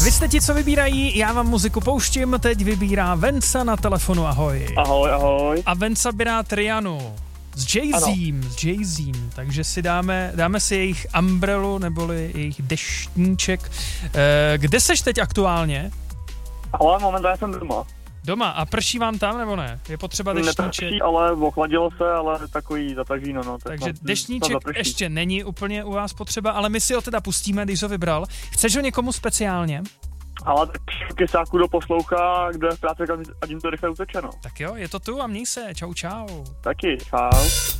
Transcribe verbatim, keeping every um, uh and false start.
Vy jste ti, co vybírají, já vám muziku pouštím, teď vybírá Venca na telefonu, ahoj. Ahoj, ahoj. A Venca by rád Rihannu s Jay-Zím, s Jay-Zím, takže si dáme, dáme si jejich umbrelu, neboli jejich deštníček. E, kde seš teď aktuálně? Ale momentálně jsem doma. Doma. A prší vám tam, nebo ne? Je potřeba deštníček? Neprší, ale ochladilo se, ale takový zataží, no, no. Tak takže no, deštníček ještě není úplně u vás potřeba, ale my si ho teda pustíme, když ho vybral. Chceš ho někomu speciálně? Ale tak kysáku do poslouchá, kdo je v práci, ať jim to rychle uteče, no. Tak jo, je to tu a měj se, čau čau. Taky, čau.